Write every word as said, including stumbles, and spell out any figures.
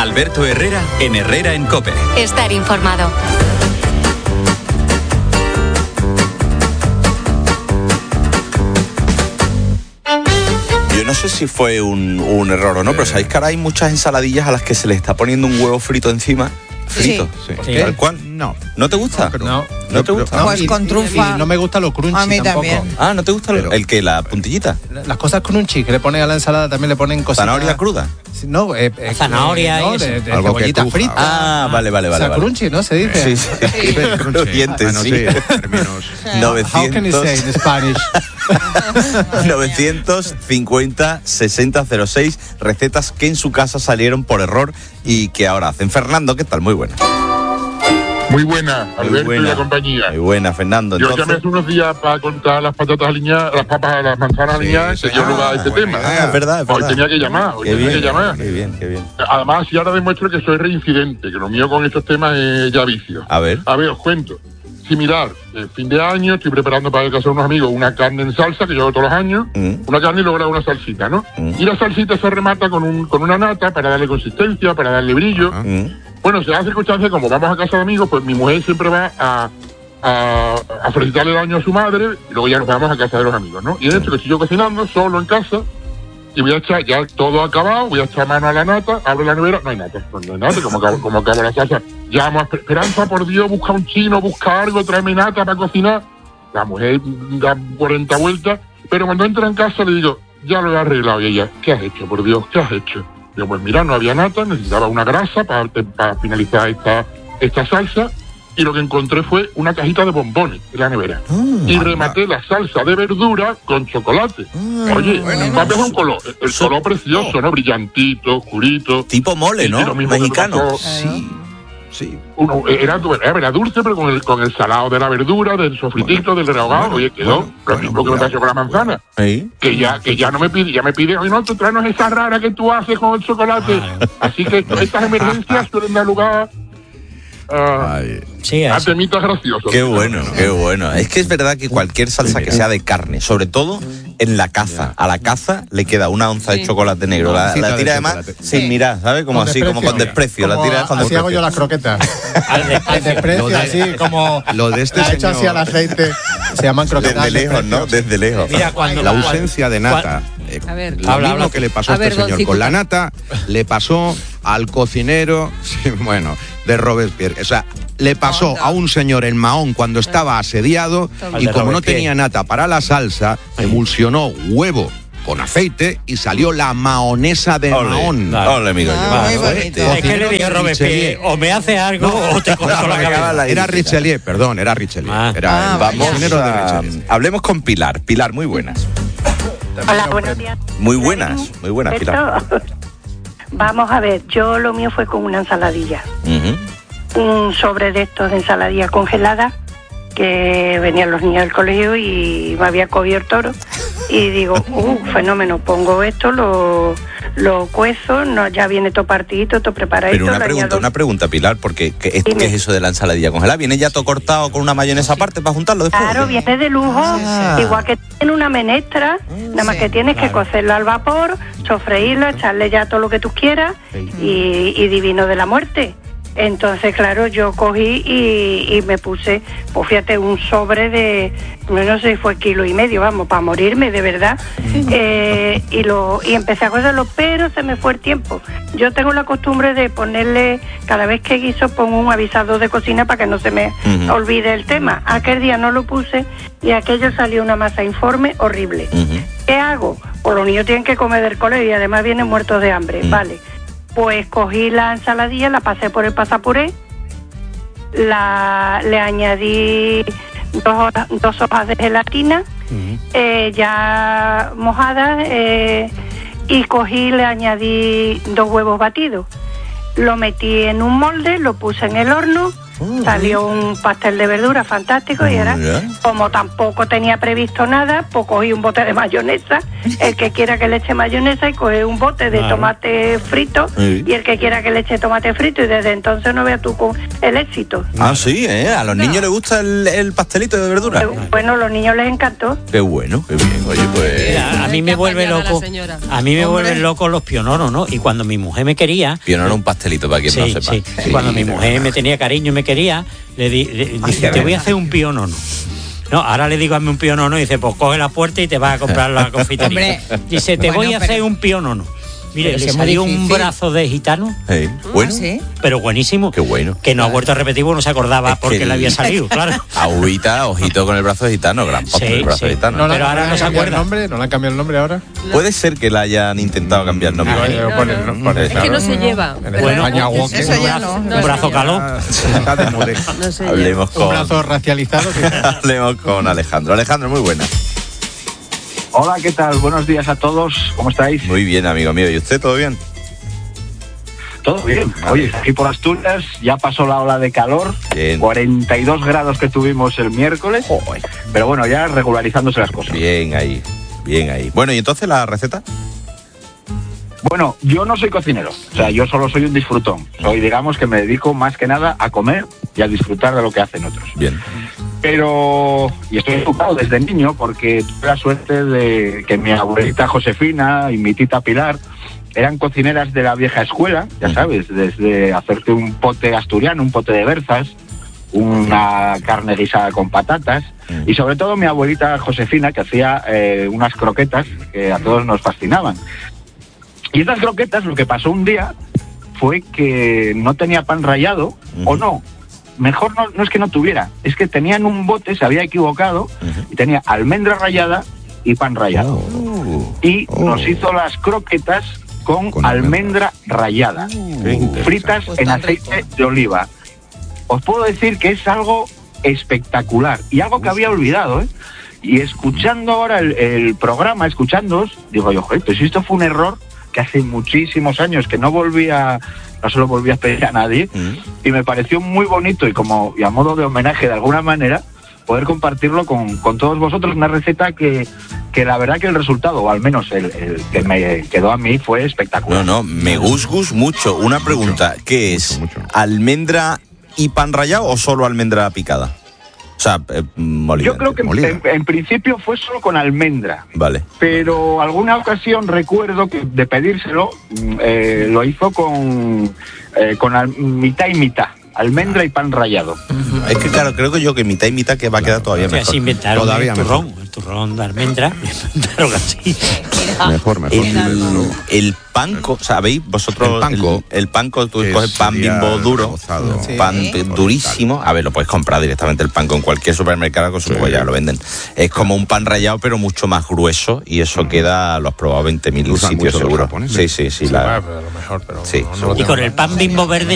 Alberto Herrera en Herrera en COPE. Estar informado. Yo no sé si fue un, un error o no, pero sabéis que ahora hay muchas ensaladillas a las que se le está poniendo un huevo frito encima. Frito, sí. Sí. Tal cual. No. ¿No te gusta? No, no. ¿No te gusta? No, Pues y, con trufa. Y no me gusta lo crunchy A mí tampoco. también. Ah, ¿no te gusta Pero- el, el que la puntillita? Las cosas crunchy que le ponen a la ensalada también le ponen cositas. ¿Zanahoria cruda? No, eh, eh, zanahoria no, y eso. de, de Algo que cebollita cruja. frita. Ah, vale, vale, vale. O sea, vale. crunchy, ¿no? Se dice. Sí, sí. Crujiente, Bueno, sí. sí, en términos. How can you say in Spanish? novecientos cincuenta sesenta cero seis, recetas que en su casa salieron por error y que ahora hacen. Fernando, ¿qué tal? Muy buena. Muy buena, Muy Alberto buena. y la compañía. Muy buena, Fernando. Yo Entonces, llamé hace unos días para contar las patatas aliñadas, las papas, las manzanas Sí, aliñadas, sí. que yo no va a este buena tema. idea. es verdad, es Hoy verdad. tenía que llamar, hoy Qué tenía bien, que llamar. qué bien, qué bien. Además, y ahora demuestro que soy reincidente, que lo mío con estos temas es ya vicio. A ver. A ver, os cuento. Similar, eh, fin de año, estoy preparando para casa de unos amigos una carne en salsa, que yo hago todos los años, Mm. una carne y luego le hago una salsita, ¿no? Mm. Y la salsita se remata con, un, con una nata para darle consistencia, para darle brillo. Ajá. Mm. Bueno, se da circunstancia, como vamos a casa de amigos, pues mi mujer siempre va a, a, a felicitarle el año a su madre y luego ya nos vamos a casa de los amigos, ¿no? Y de hecho que estoy yo cocinando solo en casa y voy a echar ya todo acabado, voy a echar mano a la nata, abro la nevera, no hay nata, pues no hay nata, como acabo, como acabo la salsa. Llamo a Esperanza, por Dios, busca un chino, busca algo, tráeme nata para cocinar. La mujer da cuarenta vueltas, pero cuando entra en casa le digo, ya lo he arreglado. Y ella, ¿qué has hecho, por Dios? ¿Qué has hecho? Digo, pues mira, no había nata, necesitaba una grasa para, para finalizar esta, esta salsa, y lo que encontré fue una cajita de bombones en la nevera. y rematé la salsa de verdura con chocolate. Oye, va a un color, el color precioso, ¿no? Brillantito, oscurito. Tipo mole, Y ¿no? lo mismo que Mexicano. pasó- Sí, sí. Uno, era, era dulce, pero con el, con el salado de la verdura, del sofritito, del rehogado. bueno, Oye, quedó bueno, lo bueno, mismo que me cuidado. pasó con la manzana. Sí. Que ya, que ya no me pide, ya me pide, oye, no, tú tráenos esa rara que tú haces con el chocolate. Así que estas emergencias suelen dar lugar a, Ay, Sí, a eso. temitas graciosos. Qué bueno, qué bueno. Es que es verdad que cualquier salsa que sea de carne, sobre todo en la caza, a la caza le queda una onza de Sí. chocolate negro. La, Oncita la de tira además chocolate. sin Sí. mirar, ¿sabes? Como Con así, como con desprecio. La Como tira con así hago desprecio. yo las croquetas. Al despacio. El desprecio, Lo de- así como lo de este la echo así señor- al aceite. Se llaman croquetas. Desde al lejos, ¿no? desprecio. Desde lejos. Mira, cuando la cuando- ausencia de nata. eh, A ver. lo Habla, mismo habla. que le pasó a, A ver, este don señor Cicuta. con la nata, le pasó al cocinero, sí, bueno, de Robespierre. O sea, le pasó Onda. a un señor en Mahón cuando estaba asediado Al y de como no Robespierre. tenía nata para la salsa, emulsionó huevo con aceite y salió la mahonesa de Ole, Mahón. ole, amigo. Ah, yo. muy bonito. Es que le dijo Robespierre, o me hace algo o te corto la cabeza. Era Richelieu, perdón, era Richelieu. Ah. Era Ah, el Vamos cocinero de a, Richelieu. hablemos con Pilar. Pilar, muy buenas. Hola, buenos días. Muy buenas, muy buenas, Pilar. Vamos a ver, yo lo mío fue con una ensaladilla. Ujú. Un sobre de estos de ensaladilla congelada, que venían los niños del colegio y me había cogido el toro. Y digo, uh, fenómeno, pongo esto, lo, lo cuezo, no, ya viene todo partidito, todo preparadito. Pero una le pregunta, añado- una pregunta, Pilar, porque ¿qué es, Dime. qué es eso de la ensaladilla congelada? ¿Viene ya todo cortado con una mayonesa aparte para juntarlo después? Claro, viene de lujo, Ah. igual que en una menestra, nada más Sí, que tienes que claro. cocerlo al vapor, sofreírlo, echarle ya todo lo que tú quieras y, y divino de la muerte. Entonces, claro, yo cogí y, y me puse, pues fíjate, un sobre de, no sé si fue kilo y medio, vamos, para morirme, de verdad. Eh, y lo y empecé a cocerlo, pero se me fue el tiempo. Yo tengo la costumbre de ponerle, cada vez que guiso, pongo un avisador de cocina para que no se me Ujú. olvide el tema. Aquel día no lo puse y aquello salió una masa informe horrible. Ujú. ¿Qué hago? Pues los niños tienen que comer del colegio y además vienen muertos de hambre, Mm. vale. Pues cogí la ensaladilla, la pasé por el pasapuré, la, le añadí dos, horas- dos hojas de gelatina, eh, ya mojadas, eh, y cogí, le añadí dos huevos batidos. Lo metí en un molde, lo puse en el horno Salió un pastel de verdura fantástico y era, como tampoco tenía previsto nada, pues cogí un bote de mayonesa, el que quiera que le eche mayonesa, y cogí un bote de Claro. tomate frito, Sí. y el que quiera que le eche tomate frito, y desde entonces no veas tú con el éxito. Ah, sí, ¿eh? A los niños les gusta el, el pastelito de verdura. Eh, Bueno, a los niños les encantó. Qué bueno, qué bien. Oye, pues... Mira, a mí me vuelve loco, a mí me vuelven locos los piononos, ¿no? Y cuando mi mujer me quería... Pionono un pastelito, para quien sí, no sepa. sí. Sí, Cuando mi pero- mujer me tenía cariño y me quería, le, di, le dice, te voy a hacer un pionono. No, ahora le digo hazme un pionono y dice, pues coge la puerta y te vas a comprar la confitería. Dice, te Bueno, voy a pero- hacer un pionono. Mire, Pero le si es muy salió un difícil. brazo de gitano, Sí. Bueno, ¿Ah, sí? pero buenísimo. qué bueno. Que no ha vuelto a repetir porque no se acordaba Es que porque el- le había salido, claro. Agüita, ojito con el brazo de gitano, gran postre, Sí, el brazo sí. de gitano. ¿No le Pero han- ahora le han no se cambiado acuerda. el nombre? ¿No le han cambiado el nombre ahora? Puede ser que la hayan intentado cambiar el nombre. Digo, yo, pone- no, pone, Es claro. que no se lleva. En Pero- España, walking. Eso ya un no. brazo, no un se brazo lleva. caló. Está de moda. No sé. Hablemos Un con, brazo racializado. quizás. hablemos con Alejandro. Alejandro, muy buena. Hola, ¿qué tal? Buenos días a todos. ¿Cómo estáis? Muy bien, amigo mío. ¿Y usted, todo bien? Todo bien. Oye, aquí por Asturias ya pasó la ola de calor. Bien. cuarenta y dos grados que tuvimos el miércoles. Pero bueno, ya regularizándose las cosas. Bien ahí, bien ahí. Bueno, ¿y entonces la receta? Bueno, yo no soy cocinero. O sea, yo solo soy un disfrutón. Soy, digamos, que me dedico más que nada a comer y a disfrutar de lo que hacen otros. Bien. Pero, y estoy educado desde niño porque tuve la suerte de que mi abuelita Josefina y mi tita Pilar eran cocineras de la vieja escuela, ya sabes, desde hacerte un pote asturiano, un pote de berzas, una carne guisada con patatas, y sobre todo mi abuelita Josefina, que hacía eh, unas croquetas que a todos nos fascinaban. Y estas croquetas, lo que pasó un día fue que no tenía pan rallado, Uh-huh. o no, mejor no, no es que no tuviera, es que tenían un bote, se había equivocado, Uh-huh. y tenía almendra rallada y pan rallado. Oh. Y Oh. nos hizo las croquetas con, Con almendra rallada, Qué interesante. fritas Pues en tan aceite rico. de oliva. Os puedo decir que es algo espectacular y algo que había olvidado, ¿eh? Y escuchando ahora el, el programa, escuchándoos, digo yo, joder, pues esto fue un error que hace muchísimos años que no volvía, no se lo volví a pedir a nadie, Mm. y me pareció muy bonito y como y a modo de homenaje de alguna manera poder compartirlo con, con todos vosotros, una receta que, que la verdad que el resultado, o al menos el, el que me quedó a mí, fue espectacular. No, no, me gusgus mucho. Una pregunta, ¿qué es? mucho, mucho. ¿Almendra y pan rallado o solo almendra picada? O sea, eh, molida. Yo creo que molida. en, en principio fue solo con almendra, Vale. pero alguna ocasión recuerdo que de pedírselo mm, eh, lo hizo con, eh, con al- mitad y mitad, almendra y pan rallado. Es que claro, creo que yo que mitad y mitad que va a quedar todavía O sea, mejor. se inventaron Todavía el turrón, el turrón de almendra, inventaron así. Mejor, mejor. El, el panco, ¿sabéis? Vosotros, El panco. el, el panco, tú Que coges pan sería bimbo duro, rebozado. Sí. pan Sí. durísimo. A ver, lo puedes comprar directamente el panco en cualquier supermercado, con su Sí. pues ya lo venden. Es como un pan rallado, pero mucho más grueso, y eso queda, lo has probado veinte mil Lo usan sitios mucho los seguro. japoneses. Sí, sí, sí. Sí, la- bueno, pero a lo mejor, pero Sí. no- no lo Y tengo con claro. el pan bimbo verde